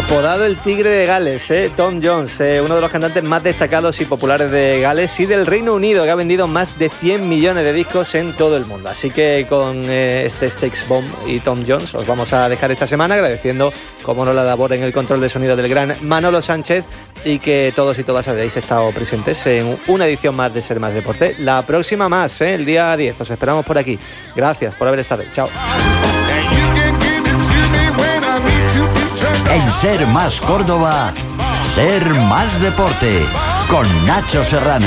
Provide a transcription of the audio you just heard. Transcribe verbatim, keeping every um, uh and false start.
Apodado el Tigre de Gales, ¿eh? Tom Jones, eh, uno de los cantantes más destacados y populares de Gales y del Reino Unido, que ha vendido más de cien millones de discos en todo el mundo. Así que con eh, este Sex Bomb y Tom Jones os vamos a dejar esta semana agradeciendo, como no, la labor en el control de sonido del gran Manolo Sánchez, y que todos y todas habéis estado presentes en una edición más de Ser Más Deporte. La próxima más, ¿eh? El día diez. Os esperamos por aquí. Gracias por haber estado ahí. Chao. En Ser Más Córdoba, Ser Más Deporte, con Nacho Serrano.